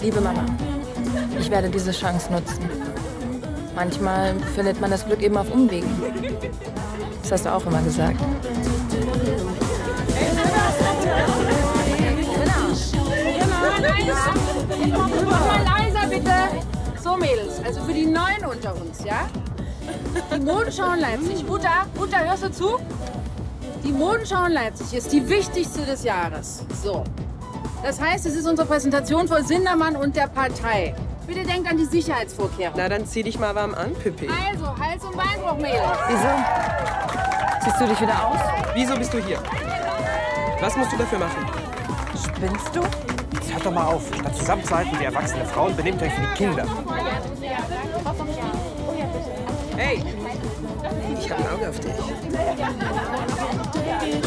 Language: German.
Liebe Mama, ich werde diese Chance nutzen. Manchmal findet man das Glück eben auf Umwegen. Das hast du auch immer gesagt. Mach mal leiser, bitte. So, Mädels, also für die Neuen unter uns, ja? Die Modenschau in Leipzig. Uta, hörst du zu? Die Modenschau in Leipzig ist die wichtigste des Jahres. So. Das heißt, es ist unsere Präsentation vor Sindermann und der Partei. Bitte denkt an die Sicherheitsvorkehrungen. Na, dann zieh dich mal warm an, Pippi. Also, Hals- und Beinbruch, Mädels. Wieso? Ziehst du dich wieder aus? Wieso bist du hier? Was musst du dafür machen? Spinnst du? Jetzt hört doch mal auf. Statt zusammenzuhalten wie erwachsene Frauen, benehmt euch wie Kinder. Hey, ich habe ein Auge auf dich.